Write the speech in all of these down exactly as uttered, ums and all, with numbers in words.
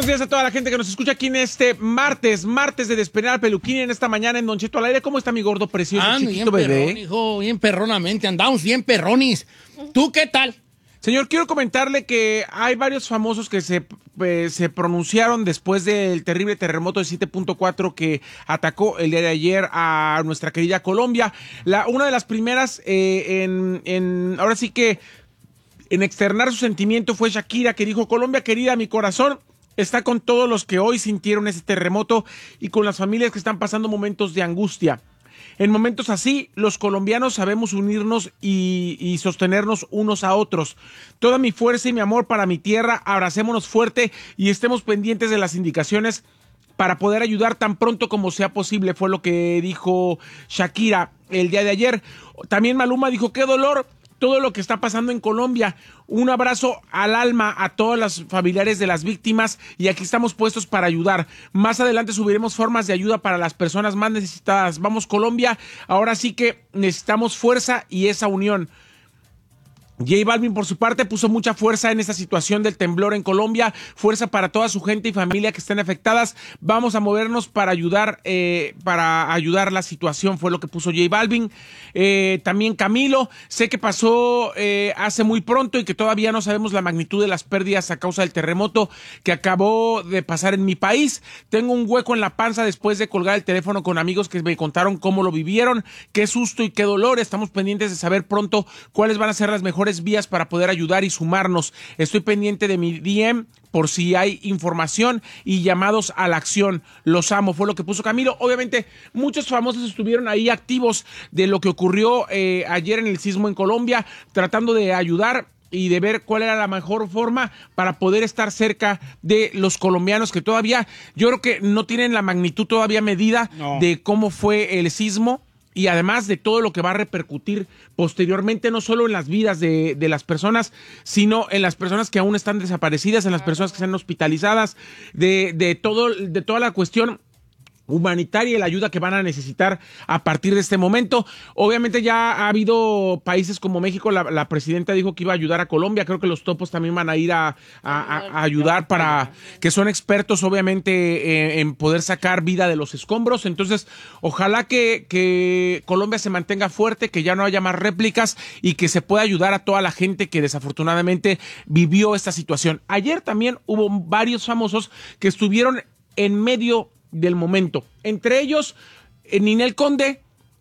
días a toda la gente que nos escucha aquí en este martes, martes de Despeinar al Peluquín, en esta mañana en Don Cheto al aire. ¿Cómo está mi gordo precioso, Ah, chiquito bien bebé? Perrón, hijo, bien perronamente, andamos bien perronis. ¿Tú qué tal? Señor, quiero comentarle que hay varios famosos que se, eh, se pronunciaron después del terrible terremoto de siete punto cuatro que atacó el día de ayer a nuestra querida Colombia. La, una de las primeras eh, en, en, ahora sí que en externar su sentimiento fue Shakira, que dijo: Colombia querida, mi corazón está con todos los que hoy sintieron ese terremoto y con las familias que están pasando momentos de angustia. En momentos así, los colombianos sabemos unirnos y, y sostenernos unos a otros. Toda mi fuerza y mi amor para mi tierra, abracémonos fuerte y estemos pendientes de las indicaciones para poder ayudar tan pronto como sea posible, fue lo que dijo Shakira el día de ayer. También Maluma dijo: qué dolor todo lo que está pasando en Colombia. Un abrazo al alma a todos los familiares de las víctimas y aquí estamos puestos para ayudar. Más adelante subiremos formas de ayuda para las personas más necesitadas. Vamos, Colombia, ahora sí que necesitamos fuerza y esa unión. J Balvin, por su parte, puso mucha fuerza en esta situación del temblor en Colombia, fuerza para toda su gente y familia que estén afectadas. Vamos a movernos para ayudar, eh, para ayudar la situación, fue lo que puso J Balvin. Eh, también Camilo, sé que pasó eh, hace muy pronto y que todavía no sabemos la magnitud de las pérdidas a causa del terremoto que acabó de pasar en mi país. Tengo un hueco en la panza después de colgar el teléfono con amigos que me contaron cómo lo vivieron. Qué susto y qué dolor. Estamos pendientes de saber pronto cuáles van a ser las mejores vías para poder ayudar y sumarnos. Estoy pendiente de mi D M por si hay información y llamados a la acción. Los amo, fue lo que puso Camilo. Obviamente, muchos famosos estuvieron ahí activos de lo que ocurrió eh, ayer en el sismo en Colombia, tratando de ayudar y de ver cuál era la mejor forma para poder estar cerca de los colombianos que todavía, yo creo que no tienen la magnitud todavía medida no. de cómo fue el sismo. Y además de todo lo que va a repercutir posteriormente, no solo en las vidas de, de las personas, sino en las personas que aún están desaparecidas, en las personas que están hospitalizadas, de, de, todo, de toda la cuestión humanitaria y la ayuda que van a necesitar a partir de este momento. Obviamente ya ha habido países como México, la, la presidenta dijo que iba a ayudar a Colombia, creo que los topos también van a ir a, a, a ayudar para que son expertos obviamente en, en poder sacar vida de los escombros. Entonces ojalá que, que Colombia se mantenga fuerte, que ya no haya más réplicas y que se pueda ayudar a toda la gente que desafortunadamente vivió esta situación. Ayer también hubo varios famosos que estuvieron en medio del momento, entre ellos eh, Ninel Conde,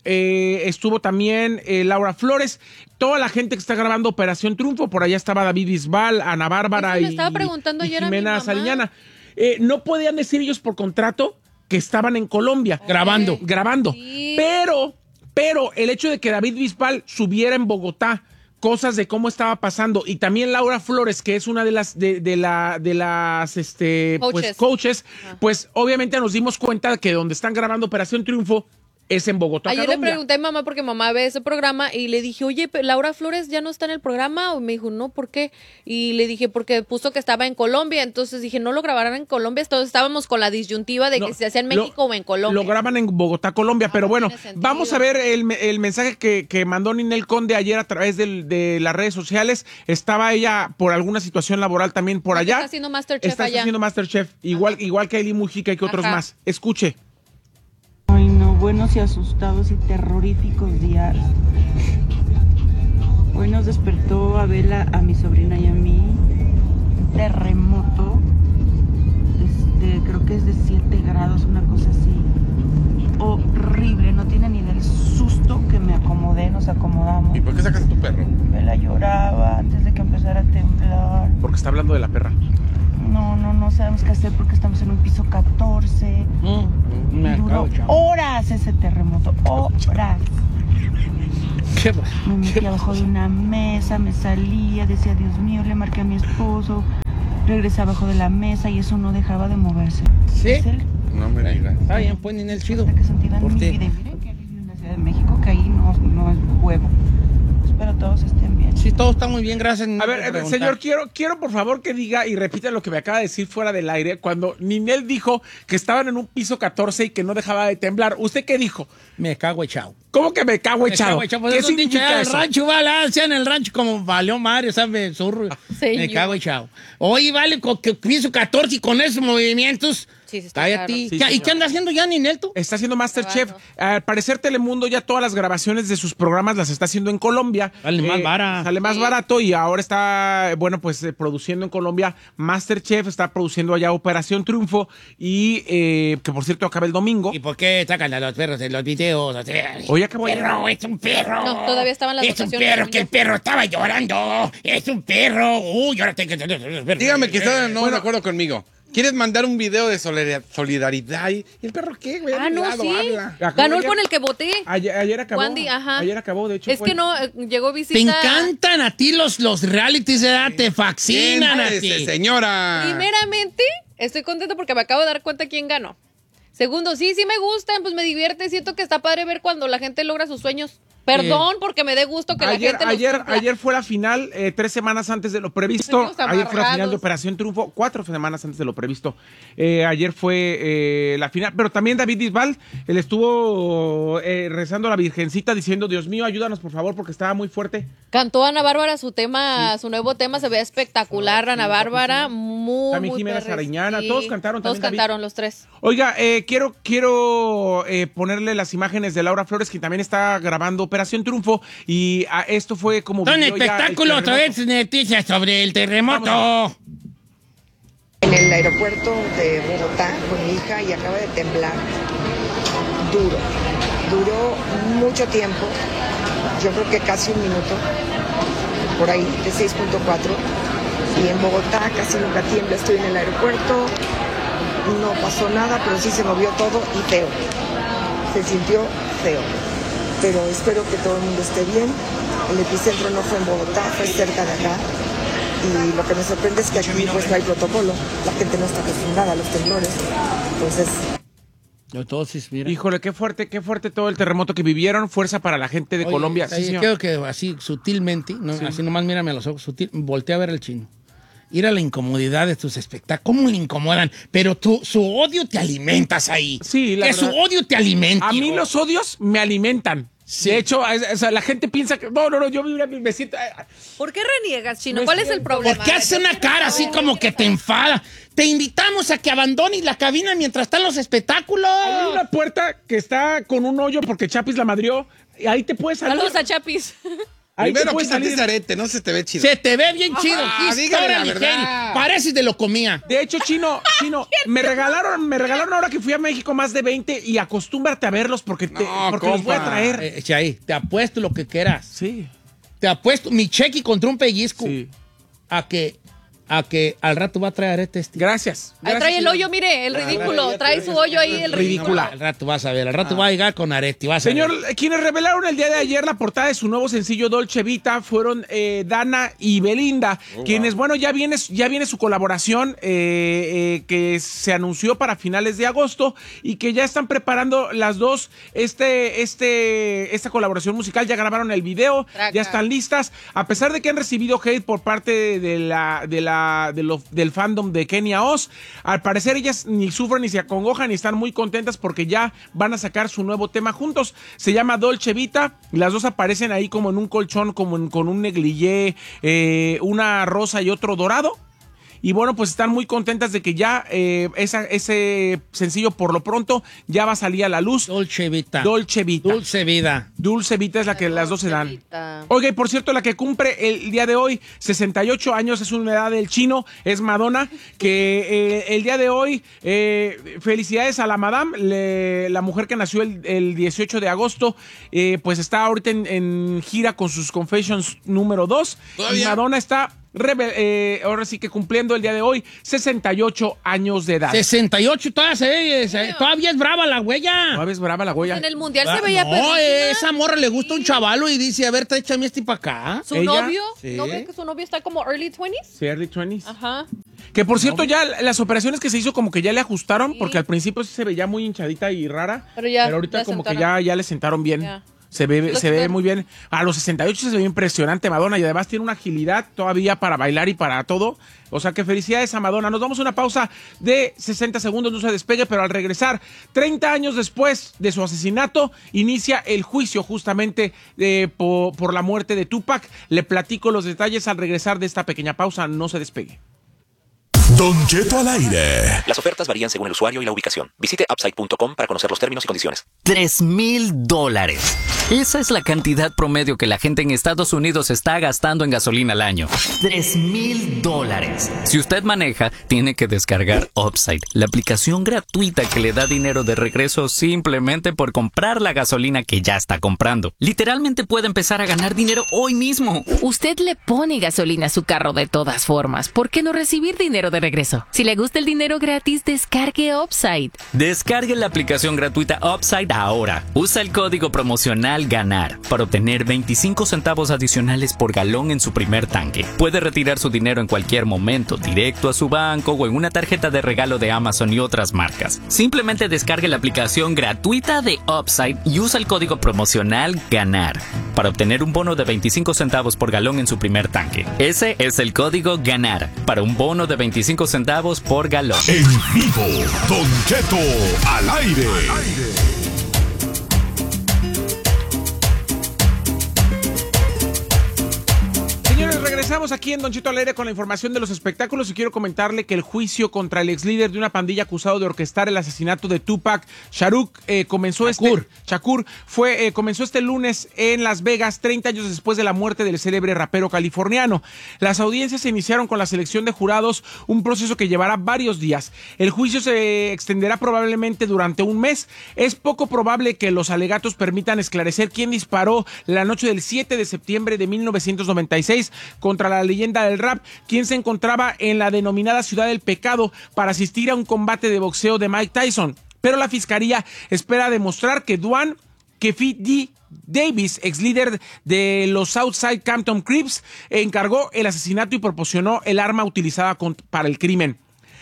eh, estuvo también eh, Laura Flores, toda la gente que está grabando Operación Triunfo, por allá estaba David Bisbal, Ana Bárbara y, y Jimena Sariñana. Eh, no podían decir ellos por contrato que estaban en Colombia, okay. grabando, grabando, sí. pero, pero el hecho de que David Bisbal subiera en Bogotá cosas de cómo estaba pasando y también Laura Flores, que es una de las de, de la de las este coaches. pues coaches, uh-huh. pues obviamente nos dimos cuenta que donde están grabando Operación Triunfo es en Bogotá, Ayer Colombia. Le pregunté a mi mamá porque mamá ve ese programa y le dije, oye, Laura Flores ya no está en el programa. Y me dijo, no, ¿por qué? Y le dije, porque puso que estaba en Colombia. Entonces dije, no lo grabarán en Colombia. Entonces estábamos con la disyuntiva de no, que se hacía en México lo, o en Colombia. Lo graban en Bogotá, Colombia. Ah, pero bueno, vamos a ver el, el mensaje que, que mandó Ninel Conde ayer a través de, de las redes sociales. Estaba ella por alguna situación laboral también por allá. Está haciendo Masterchef está allá. haciendo Masterchef, igual, igual que Eli Mujica y que otros Ajá. más. Escuche. Ay, no, buenos y asustados y terroríficos días. Hoy nos despertó Abela, a mi sobrina y a mí, terremoto, este, creo que es de siete grados, una cosa así, horrible, no tiene ni del susto que me acomodé, nos acomodamos. ¿Y por qué sacas a tu perro? Abela lloraba antes de que empezara a temblar. Porque está hablando de la perra. No, no, no sabemos qué hacer porque estamos en un piso catorce. Mm, me duró horas ese terremoto, horas. ¿Qué? Me metí ¿Qué? abajo de una mesa, me salía, decía, Dios mío, le marqué a mi esposo, regresé abajo de la mesa y eso no dejaba de moverse. ¿Sí? El... No me digas. Está bien, pues en el chido. Que sentí en mi vida. Miren que viví en la Ciudad de México, que ahí no, no es huevo. Pero todos estén bien. Sí, todo está muy bien, gracias. A ver, eh, señor, quiero, quiero por favor que diga y repita lo que me acaba de decir fuera del aire cuando Ninel dijo que estaban en un piso catorce y que no dejaba de temblar. ¿Usted qué dijo? Me cago echado. ¿Cómo que me cago echado? Me cago echado. Pues ¿Qué eso dicho significa allá en eso? el rancho, vale, sea en el rancho como valió madre, ¿sabes? Zurro. Señor. Me cago echado. Oye, vale, con que piso catorce y con esos movimientos. Sí, sí está Cállate. raro. Sí, ¿Qué- ¿Y señor. qué anda haciendo ya, Ninel, tú? Está haciendo Masterchef. Grabando. Al parecer Telemundo ya todas las grabaciones de sus programas las está haciendo en Colombia. Sale más barato. Sale más Sí. barato y ahora está, bueno, pues eh, produciendo en Colombia Masterchef, está produciendo allá Operación Triunfo y eh, que por cierto acaba el domingo. ¿Y por qué sacan a los perros en los videos? O sea, Oye, acabó perro, es un perro. No, todavía estaban las Es un votaciones, perro, según que el yo. perro estaba llorando. Es un perro. Uy, ahora tengo que... Dígame que está no Bueno. de acuerdo conmigo. ¿Quieres mandar un video de solidar- solidaridad? ¿Y el perro qué, güey? Ah, no, Lado, sí. habla. Acabó Ganó el ayer. con el que voté. Ayer, ayer acabó. Wandy, ajá. Ayer acabó, de hecho. Es fue- que no, eh, llegó visita. Te encantan a ti los, los realities, ¿verdad? Te fascinan a Siéntese, ti. señora. Primeramente, estoy contento porque me acabo de dar cuenta quién ganó. Segundo, sí, sí me gustan, pues me divierte. Siento que está padre ver cuando la gente logra sus sueños. Perdón porque me dé gusto que la Ayer, gente los ayer, cumpla. ayer fue la final, eh, tres semanas antes de lo previsto. Estamos Ayer fue la final de amarrados. Operación Triunfo, cuatro semanas antes de lo previsto. Eh, ayer fue eh, la final, pero también David Bisbal, él estuvo eh, rezando a la Virgencita diciendo, Dios mío, ayúdanos por favor, porque estaba muy fuerte. Cantó Ana Bárbara su tema, su nuevo tema, se ve espectacular, Ana Bárbara, muy, También muy Jimena perris. Sariñana, todos cantaron, Todos también David. cantaron, los tres. Oiga, eh, quiero, quiero eh, ponerle las imágenes de Laura Flores, que también está grabando Operación Triunfo, y ah, esto fue como... Son vivió ya el espectáculo, otra terremoto. vez noticias sobre el terremoto. En el aeropuerto de Bogotá con mi hija y acaba de temblar duro. Duró mucho tiempo, yo creo que casi un minuto, por ahí, de seis punto cuatro. Y en Bogotá casi nunca tiembla, estoy en el aeropuerto, no pasó nada, pero sí se movió todo y feo. Se sintió feo. Pero espero que todo el mundo esté bien. El epicentro no fue en Bogotá, fue cerca de acá. Y lo que me sorprende es que aquí pues no hay protocolo, la gente no está acostumbrada a los temblores. Entonces, Entonces, mira. Híjole, qué fuerte, qué fuerte todo el terremoto que vivieron. Fuerza para la gente de Oye, Colombia. ahí Sí, señor. creo que así sutilmente, ¿no? Así nomás mírame a los ojos, sutil, voltea a ver al chino. Ir a la incomodidad de tus espectáculos. ¿Cómo le incomodan? Pero tú, su odio te alimentas ahí. Sí, la Que su verdad. odio te alimenta. A mí hijo. los odios me alimentan. Sí. De hecho, es- o sea, la gente piensa que... No, no, no, yo me, me siento... eh, ¿Por qué reniegas, Chino? Me ¿Cuál es el siento- problema? ¿Por qué hace una cara así como que te enfada? Te invitamos a que abandones la cabina mientras están los espectáculos. Hay una puerta que está con un hoyo porque Chapis la madrió. Y ahí te puedes salir. Saludos a Chapis. Ahí te Primero puedes quítate salir. ese arete, no se te ve chido. Se te ve bien chido. Ah, He's dígale la totally verdad. Jerry. Pareces de lo comía. De hecho, Chino, Chino, me regalaron, me regalaron ahora que fui a México más de veinte y acostúmbrate a verlos porque, te, No, porque los voy a compa. traer. Eh, Chay, te apuesto lo que quieras. Sí, Te apuesto mi cheque contra un pellizco sí. a que a que al rato va a traer arete este. Gracias. Ahí Gracias, trae el Chino. hoyo, mire, el ridículo. ya Trae te su ves, hoyo ahí, el Ridícula. ridículo. Al rato vas a ver, al rato va a llegar con arete. Vas Señor, a ver. quienes revelaron el día de ayer la portada de su nuevo sencillo Dolce Vita fueron eh, Dana y Belinda, quienes, bueno, ya viene, ya viene su colaboración eh, eh, que se anunció para finales de agosto y que ya están preparando las dos este, este, esta colaboración musical, ya grabaron el video, Traca. ya están listas, a pesar de que han recibido hate por parte de la, de la, de lo- del fandom de Kenia Oz, al parecer ellas ni sufren ni se acongojan y están muy contentas porque ya van a sacar su nuevo tema juntos. Se llama Dolce Vita. Las dos aparecen ahí como en un colchón, como en- con un negligé, eh, una rosa y otro dorado. Y bueno, pues están muy contentas de que ya eh, esa, ese sencillo por lo pronto ya va a salir a la luz. Dolce Vita. Dolce Vita. Dulce vida. Dulce Vita es la que las dos se dan. Vita. Oiga, y por cierto, la que cumple el día de hoy, sesenta y ocho años, es una edad del chino, es Madonna, que eh, el día de hoy, eh, felicidades a la Madame, le- la mujer que nació el, el dieciocho de agosto, eh, pues está ahorita en, en gira con sus Confessions número dos. Y ¿Todavía? Madonna está, reve- eh, ahora sí que cumpliendo el día de hoy, sesenta y ocho años de edad. sesenta y ocho todavía se ve, se- todavía es brava la huella. ¿No ves brava la huella? En el mundial Ah, se veía no, perrísima. esa morra le gusta un chavalo y dice, a ver, te échame este para acá. Su ¿Ella? novio, Sí. ¿no ve que su novio está como early twenties? Sí, early twenties. Ajá. Que por cierto, ya las operaciones que se hizo como que ya le ajustaron, Sí. porque al principio sí se veía muy hinchadita y rara. Pero ya ahorita le como que sentaron. ya, ya le sentaron bien. Ya. Se ve, Lo se que- ve muy bien. A los sesenta y ocho se ve impresionante Madonna y además tiene una agilidad todavía para bailar y para todo. O sea que felicidades a Madonna. Nos vamos a una pausa de sesenta segundos, no se despegue, pero al regresar, treinta años después de su asesinato, inicia el juicio justamente eh, por, por la muerte de Tupac. Le platico los detalles al regresar de esta pequeña pausa. No se despegue. Don Cheto al aire. Las ofertas varían según el usuario y la ubicación. Visite upside punto com para conocer los términos y condiciones. Tres mil dólares. Esa es la cantidad promedio que la gente en Estados Unidos está gastando en gasolina al año. Tres mil dólares. Si usted maneja, tiene que descargar Upside, la aplicación gratuita que le da dinero de regreso simplemente por comprar la gasolina que ya está comprando. Literalmente puede empezar a ganar dinero hoy mismo. Usted le pone gasolina a su carro de todas formas. ¿Por qué no recibir dinero de regreso? Si le gusta el dinero gratis, descargue Upside. Descargue la aplicación gratuita Upside ahora. Usa el código promocional GANAR para obtener veinticinco centavos adicionales por galón en su primer tanque. Puede retirar su dinero en cualquier momento, directo a su banco o en una tarjeta de regalo de Amazon y otras marcas. Simplemente descargue la aplicación gratuita de Upside y usa el código promocional GANAR para obtener un bono de veinticinco centavos por galón en su primer tanque. Ese es el código GANAR para un bono de veinticinco centavos por galón. En vivo, Don Cheto al aire. Señores, regresamos aquí en Don Cheto al aire con la información de los espectáculos y quiero comentarle que el juicio contra el ex líder de una pandilla acusado de orquestar el asesinato de Tupac Shakur eh, comenzó Shakur. este Shakur fue eh, comenzó este lunes en Las Vegas, treinta años después de la muerte del célebre rapero californiano. Las audiencias se iniciaron con la selección de jurados, un proceso que llevará varios días. El juicio se extenderá probablemente durante un mes. Es poco probable que los alegatos permitan esclarecer quién disparó la noche del siete de septiembre de mil novecientos noventa y seis contra la leyenda del rap, quien se encontraba en la denominada Ciudad del Pecado para asistir a un combate de boxeo de Mike Tyson. Pero la fiscalía espera demostrar que Duane Keffi D. Davis, ex líder de los Southside Compton Crips, encargó el asesinato y proporcionó el arma utilizada con, para el crimen.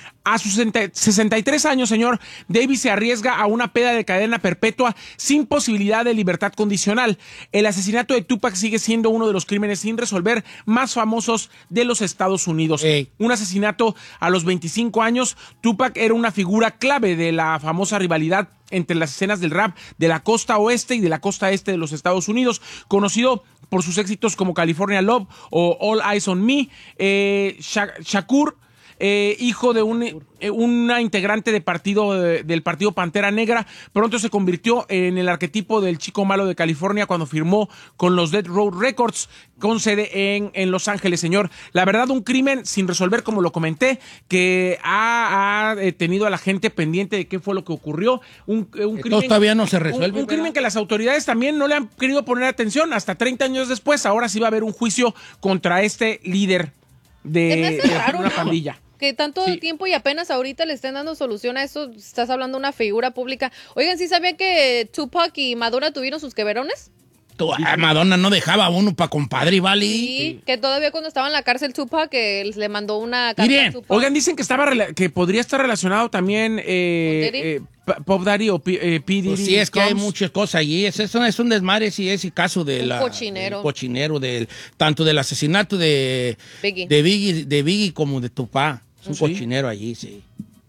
A sus sesenta y tres años, señor, Davis se arriesga a una pena de cadena perpetua sin posibilidad de libertad condicional. El asesinato de Tupac sigue siendo uno de los crímenes sin resolver más famosos de los Estados Unidos. Hey. Un asesinato a los veinticinco años. Tupac era una figura clave de la famosa rivalidad entre las escenas del rap de la costa oeste y de la costa este de los Estados Unidos, conocido por sus éxitos como California Love o All Eyes on Me. Eh, Shakur, Eh, hijo de un, eh, una integrante de partido, de, del partido Pantera Negra, pronto se convirtió en el arquetipo del chico malo de California cuando firmó con los Death Row Records, con sede en, en Los Ángeles, señor. La verdad, un crimen sin resolver, como lo comenté, que ha, ha tenido a la gente pendiente de qué fue lo que ocurrió. Un, un crimen, todavía no se resuelve. Un, un crimen que las autoridades también no le han querido poner atención. Hasta treinta años después, ahora sí va a haber un juicio contra este líder de, Se me hace de raro, una ¿no? pandilla. Que tanto Sí. tiempo y apenas ahorita le estén dando solución a eso, estás hablando de una figura pública. Oigan, ¿sí sabían que Tupac y Madonna tuvieron sus queverones? Tú, ah, Madonna no dejaba a uno para compadre y vale. Sí, que todavía cuando estaba en la cárcel Tupac, que él le mandó una carta Miren, a Tupac. Oigan, dicen que estaba rela- que podría estar relacionado también eh, ¿Con Diddy? eh, P- Pop Daddy o P, eh, P. Diddy. Pues sí, es que hay Combs. muchas cosas allí. Es, es, un- es un desmadre, sí, ese caso de Un la, cochinero. del cochinero, del, tanto del asesinato de Biggie. de Biggie, de Biggie como de Tupac. Es un Sí. cochinero allí, sí.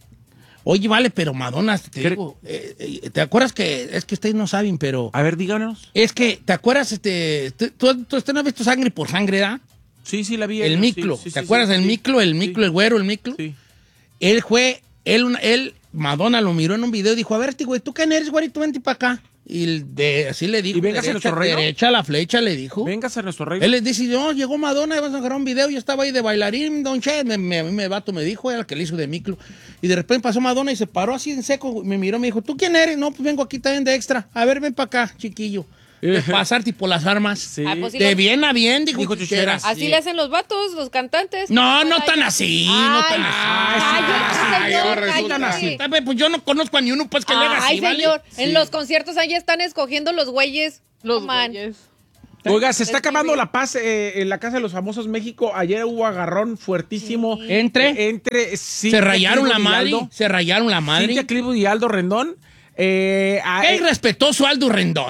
Oye, vale, pero Madonna, te ¿Qué? digo, eh, eh, ¿te acuerdas que, es que ustedes no saben, pero A ver, díganos. es que, ¿te acuerdas, este, tú, tú, tú- usted no has visto Sangre por Sangre, ¿da? Sí, sí, la vi. El sí, miclo, sí, sí, ¿te sí, acuerdas sí, del sí. miclo, el Sí. miclo, el güero, el miclo? Sí. Él fue, él, una- él, Madonna lo miró en un video y dijo, a ver, este güey, ¿tú quién eres, güerito? Vente para acá. Y el de, así le dijo, ¿Y véngase a derecha, nuestro reino? derecha la flecha, le dijo. Vengas a nuestro rey. Él les dice, no, llegó Madonna, vamos a agarrar un video, yo estaba ahí de bailarín, don Che, me, me, a mí me vato me dijo, era el que le hizo de miclo. Y de repente pasó Madonna y se paró así en seco, me miró, me dijo, ¿tú quién eres? No, pues vengo aquí también de extra. A ver, ven para acá, chiquillo. De pasar tipo las armas. Sí. Ah, pues sí De lo- bien a bien, dijo, Dijo Chuchera. Chuchera. Así Sí. le hacen los vatos, los cantantes. No, no Ay, tan así, no tan así. Ay, Ay, señor, ahora resulta cállate. Ay, pues yo no conozco a ni uno pues que le haga así, Ay, ¿vale? señor, Sí. en los conciertos ahí están escogiendo los güeyes. Los No, man. güeyes. Oiga, se está Es que acabando sí. la paz eh, en la Casa de los Famosos México. Ayer hubo agarrón fuertísimo. ¿Entre? Eh, entre Se Cintia rayaron Clivo la y madre, Aldo. se rayaron la madre. Cintia Clivo y Aldo Rendón. Eh, a- Qué eh, irrespetuoso Aldo Rendón.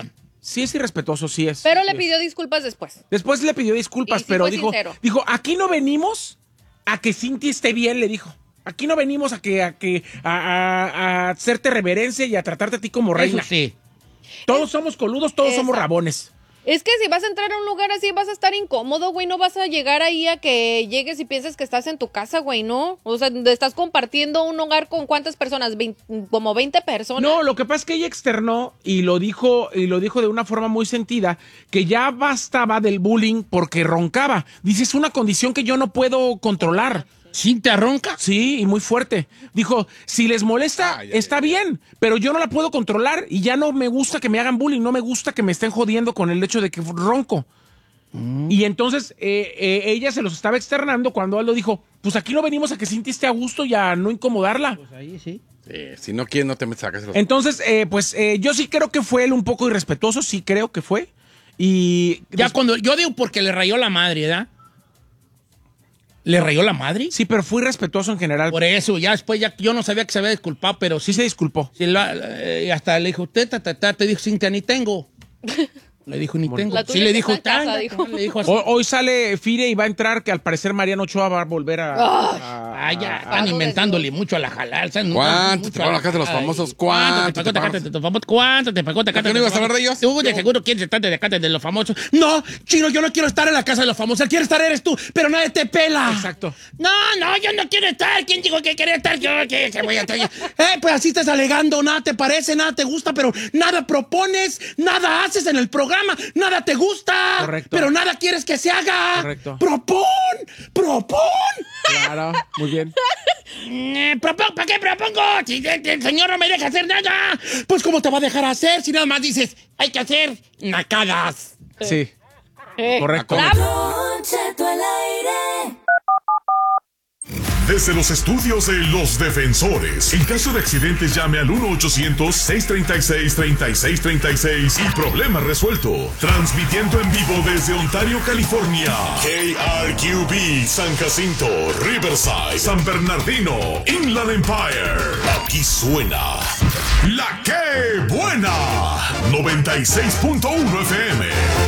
Sí es irrespetuoso, sí es. Pero sí le es. pidió disculpas después. Después le pidió disculpas, Y sí pero fue dijo, sincero. dijo, aquí no venimos a que Cintia esté bien, le dijo. Aquí no venimos a que a que a, a- a hacerte reverencia y a tratarte a ti como reina. Eso sí. Todos somos coludos, todos somos Exacto. rabones. Es que si vas a entrar a un lugar así vas a estar incómodo, güey. No vas a llegar ahí a que llegues y pienses que estás en tu casa, güey, ¿no? O sea, estás compartiendo un hogar con ¿cuántas personas? Vein- como veinte personas. No, lo que pasa es que ella externó y lo dijo y lo dijo de una forma muy sentida que ya bastaba del bullying porque roncaba. Dice, es una condición que yo no puedo controlar. ¿Cintia ronca? Sí, y muy fuerte. Dijo, si les molesta, Ay, ay, está ay. bien, pero yo no la puedo controlar y ya no me gusta que me hagan bullying, no me gusta que me estén jodiendo con el hecho de que ronco. Mm. Y entonces eh, eh, ella se los estaba externando cuando él lo dijo, pues aquí no venimos a que Cintia esté a gusto y a no incomodarla. Pues ahí sí. Sí, si no quieres, no te metas a casa. Entonces, eh, pues eh, yo sí creo que fue él un poco irrespetuoso, sí creo que fue. Y Ya des- cuando, yo digo porque le rayó la madre, ¿verdad? ¿Le rayó la madre? Sí, pero fui respetuoso en general. Por eso, ya después, ya yo no sabía que se había disculpado, pero sí. Sí se disculpó. sí la- eh, hasta le dijo, usted, ta, ta, ta, te dijo, Cintia, ni tengo. Le dijo, ni tengo. La Sí tuya le que dijo, está en casa, tanga, dijo. le dijo así. Hoy, hoy sale Fire y va a entrar que al parecer Mariano Ochoa va a volver a... a- Ah, ya, a- están Pago de inventándole mucho a la jalal. ¿Sabes? ¿Cuánto Mucho te pagan a la casa de los ay, famosos? ¿Cuánto ¿Cuánto te te pagó pagan? Tecate de los famosos? ¿Cuánto te pagó Tecate ¿Por qué no ibas a hablar de ellos? Tú de seguro quieres estar de Tecate de los famosos. No, Chino, yo no quiero estar en la casa de los famosos. El que quiere estar eres tú, pero nadie te pela. Exacto. No, no, yo no quiero estar. ¿Quién dijo que quería estar? Yo que, que voy a estar. Eh, pues así estás alegando. Nada te parece, nada te gusta, pero nada propones, nada haces en el programa, nada te gusta. Correcto. Pero nada quieres que se haga. Correcto. Propón, propón. Claro, muy bien. Eh, propongo, ¿para qué propongo? Si el, el señor no me deja hacer nada. Pues ¿cómo te va a dejar hacer si nada más dices, hay que hacer nacadas? Sí, Eh, correcto. bravo. Desde los estudios de Los Defensores. En caso de accidentes, llame al uno ochocientos, seiscientos treinta y seis, treinta y seis treinta y seis y problema resuelto. Transmitiendo en vivo desde Ontario, California. K R Q B, San Jacinto, Riverside, San Bernardino, Inland Empire. Aquí suena La Que Buena. noventa y seis punto uno F M.